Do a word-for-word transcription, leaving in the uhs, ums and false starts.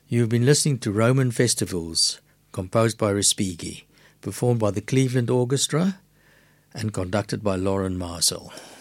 You've been listening to Roman Festivals, composed by Respighi, performed by the Cleveland Orchestra and conducted by Lauren Marsell.